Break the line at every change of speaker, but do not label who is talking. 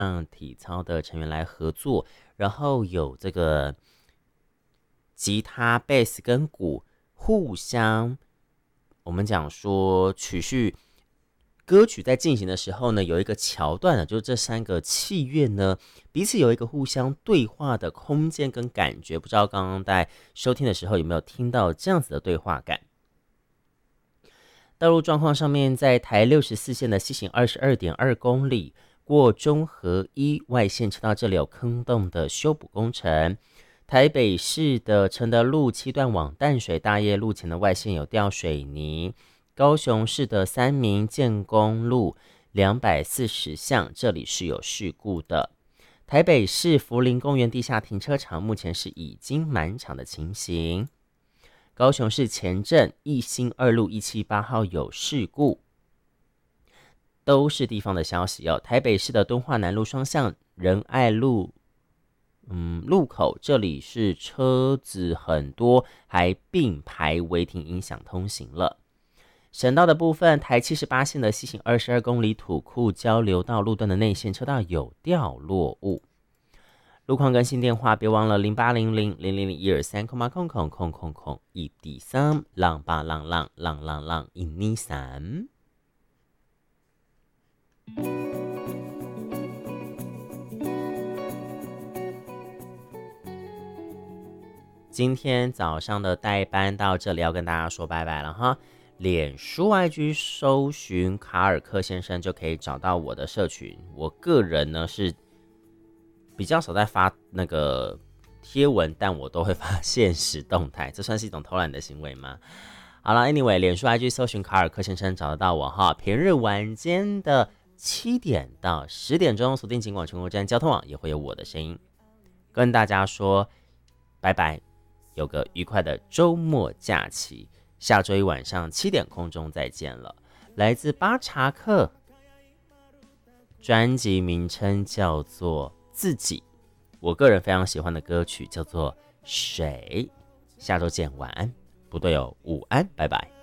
体操的成员来合作，然后有这个吉他、贝斯跟鼓互相，我们讲说曲序歌曲在进行的时候呢，有一个桥段呢，就是这三个器乐呢彼此有一个互相对话的空间跟感觉。不知道刚刚在收听的时候有没有听到这样子的对话感？道路状况上面，在台64线的西行22.2公里，过中和一外线车道这里有坑洞的修补工程。台北市的承德路7段往淡水大业路前的外线有掉水泥。高雄市的三民建工路240巷，这里是有事故的。台北市福林公园地下停车场目前是已经满场的情形。高雄市前镇义兴2路178号有事故，都是地方的消息哦。台北市的敦化南路双向仁爱路路口，这里是车子很多，还并排违停，影响通行了。省道的部分，台78线的西行22公里土库交流道路段的内线车道有掉落物。路况更新电话，别忘了0800000123,1D3浪8浪浪浪浪浪123。今天早上的代班到这里要跟大家说拜拜了哈。脸书 IG 搜寻卡尔克先生就可以找到我的社群。我个人呢是比较少在发那个贴文，但我都会发现实动态，这算是一种偷懒的行为吗？好了 ，anyway， 脸书 IG 搜寻卡尔克先生找得到我哈。平日晚间的7点到10点钟，锁定警广全国站交通网也会有我的声音，跟大家说拜拜，有个愉快的周末假期。下周一晚上7点空中再见了。来自巴查克，专辑名称叫做自己，我个人非常喜欢的歌曲叫做水。下周见，晚安，不对哦，午安，拜拜。